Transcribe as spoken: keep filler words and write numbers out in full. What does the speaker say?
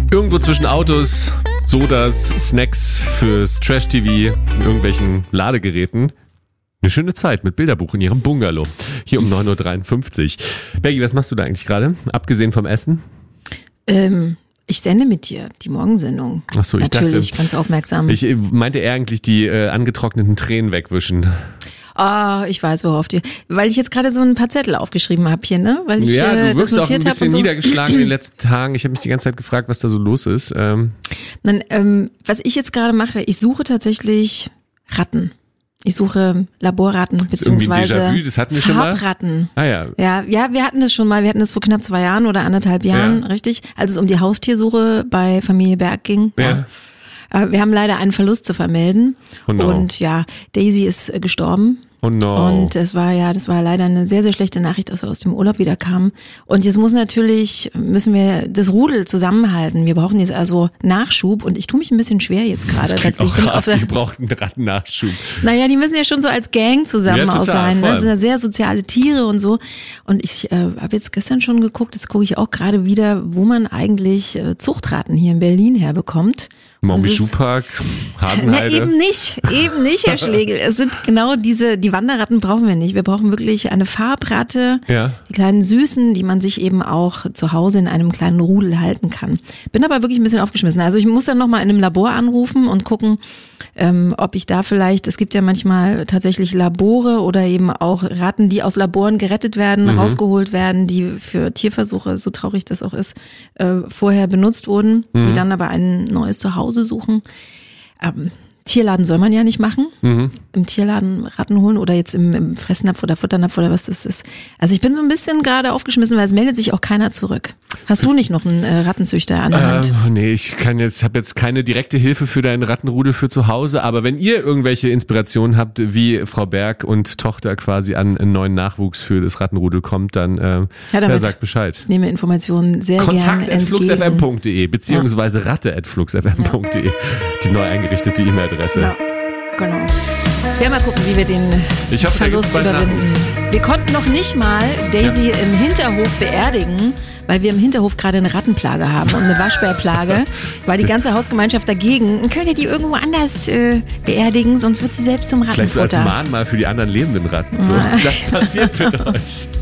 Irgendwo zwischen Autos, Sodas, Snacks fürs Trash-T V, in irgendwelchen Ladegeräten. Eine schöne Zeit mit Bilderbuch in ihrem Bungalow. Hier um neun Uhr dreiundfünfzig. Bergi, was machst du da eigentlich gerade? Abgesehen vom Essen? Ähm, ich sende mit dir die Morgensendung. Ach so, ich Natürlich, dachte, ganz aufmerksam. Ich meinte eher eigentlich die äh, angetrockneten Tränen wegwischen. Ah, ich weiß, worauf die. Weil ich jetzt gerade so ein paar Zettel aufgeschrieben habe hier, ne? Weil ich ja, äh, du wirkst das auch ein notiert habe bisschen und so. niedergeschlagen in den letzten Tagen. Ich habe mich die ganze Zeit gefragt, was da so los ist. Ähm. Dann, ähm, was ich jetzt gerade mache, ich suche tatsächlich Ratten. Ich suche Laborratten beziehungsweise Déjà-vu, das hatten wir schon mal. Farbratten. Ah ja. Ja, ja, wir hatten das schon mal. Wir hatten das vor knapp zwei Jahren oder anderthalb Jahren, Ja. richtig? Als es um die Haustiersuche bei Familie Berg ging. Ja. Ja. Wir haben leider einen Verlust zu vermelden. Oh no. Und ja, Daisy ist äh, gestorben. Oh no. Und es war ja, das war leider eine sehr, sehr schlechte Nachricht, dass wir aus dem Urlaub wieder kamen. Und jetzt muss natürlich, müssen wir das Rudel zusammenhalten. Wir brauchen jetzt also Nachschub und ich tue mich ein bisschen schwer jetzt gerade. Das klingt auch Ich bin auf hart, der- die brauchen einen Rattennachschub. Naja, die müssen ja schon so als Gang zusammen Ja, total, auch sein. voll. Das sind ja sehr soziale Tiere und so. Und ich äh, habe jetzt gestern schon geguckt, das gucke ich auch gerade wieder, wo man eigentlich äh, Zuchtratten hier in Berlin herbekommt. Maumi Das ist- Schuhpark, Na, Hasenheide. eben nicht, eben nicht, Herr Schlegel. Es sind genau diese, die Wanderratten brauchen wir nicht. Wir brauchen wirklich eine Farbratte, Ja. die kleinen Süßen, die man sich eben auch zu Hause in einem kleinen Rudel halten kann. Bin aber wirklich ein bisschen aufgeschmissen. Also ich muss dann nochmal in einem Labor anrufen und gucken, ähm, ob ich da vielleicht, es gibt ja manchmal tatsächlich Labore oder eben auch Ratten, die aus Laboren gerettet werden, Mhm. rausgeholt werden, die für Tierversuche, so traurig das auch ist, äh, vorher benutzt wurden, Mhm. die dann aber ein neues Zuhause suchen. Ähm, Tierladen soll man ja nicht machen. Mhm. Im Tierladen Ratten holen oder jetzt im, im Fressnapf oder Futternapf oder was das ist. Also ich bin so ein bisschen gerade aufgeschmissen, weil es meldet sich auch keiner zurück. Hast du nicht noch einen äh, Rattenzüchter an der Hand? Ähm, nee, ich kann jetzt, habe jetzt keine direkte Hilfe für deinen Rattenrudel für zu Hause, aber wenn ihr irgendwelche Inspirationen habt, wie Frau Berg und Tochter quasi an einen neuen Nachwuchs für das Rattenrudel kommt, dann äh, Ja, ja, damit sagt Bescheid. Ich nehme Informationen sehr Kontakt gerne at fluxfm entgegen. punkt de beziehungsweise ratte at fluxfm punkt de, die neu eingerichtete E-Mail-Adresse. Ja, genau. Wir werden mal gucken, wie wir den Ich hoffe, da Verlust gibt's bald überwinden. Nachwuchs. Wir konnten noch nicht mal Daisy im Hinterhof beerdigen, weil wir im Hinterhof gerade eine Rattenplage haben und eine Waschbärplage, weil die ganze Hausgemeinschaft dagegen, könnt ihr die irgendwo anders äh, beerdigen, sonst wird sie selbst zum Vielleicht so als Rattenfutter. Mahnmal für die anderen lebenden Ratten. So, das passiert mit euch.